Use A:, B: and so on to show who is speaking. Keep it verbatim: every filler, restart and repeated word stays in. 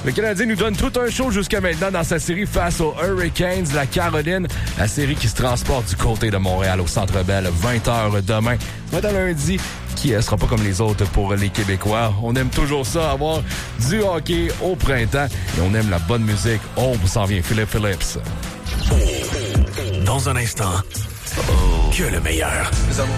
A: Le Canadien nous donne tout un show jusqu'à maintenant dans sa série face aux Hurricanes de la Caroline. La série qui se transporte du côté de Montréal au Centre Bell, vingt heures demain. Ça va être un lundi qui ne sera pas comme les autres pour les Québécois. On aime toujours ça, avoir du hockey au printemps. Et on aime la bonne musique. Oh, on s'en vient, Philippe Phillips.
B: Dans un instant, que le meilleur.